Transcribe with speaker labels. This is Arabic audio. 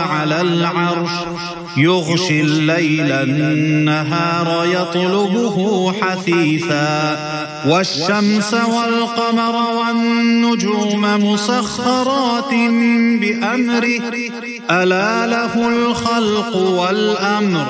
Speaker 1: على العرش يغشي الليل النهار يطلبه حثيثا والشمس والقمر والنجوم مسخرات بأمره ألا له الخلق والأمر